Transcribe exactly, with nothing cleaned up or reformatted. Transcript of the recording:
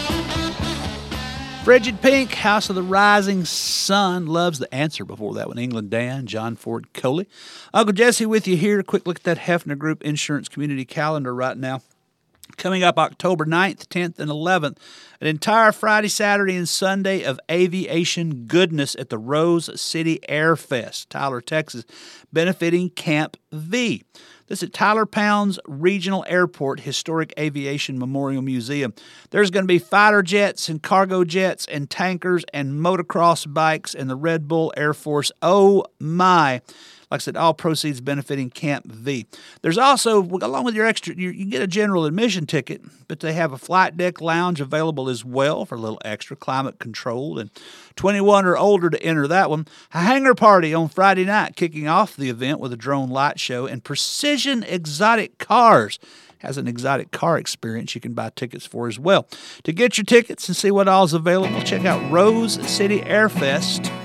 Frigid Pink, House of the Rising Sun. Loves the answer before that one. England Dan, John Ford Coley. Uncle Jesse with you here. A quick look at that Hefner Group Insurance Community Calendar right now. Coming up October ninth, tenth, and eleventh, an entire Friday, Saturday, and Sunday of aviation goodness at the Rose City Air Fest, Tyler, Texas, benefiting Camp V. This is at Tyler Pounds Regional Airport Historic Aviation Memorial Museum. There's going to be fighter jets and cargo jets and tankers and motocross bikes and the Red Bull Air Force. Oh, my. Like I said, all proceeds benefiting Camp V. There's also, along with your extra, you, you get a general admission ticket, but they have a flight deck lounge available as well for a little extra, climate controlled, and twenty-one or older to enter that one. A hangar party on Friday night, kicking off the event with a drone light show, and Precision Exotic Cars has an exotic car experience you can buy tickets for as well. To get your tickets and see what all is available, check out Rose City Air Fest